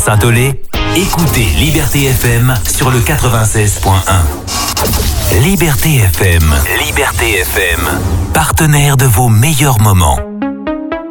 Saint-Olé, écoutez Liberté FM sur le 96.1. Liberté FM, partenaire de vos meilleurs moments.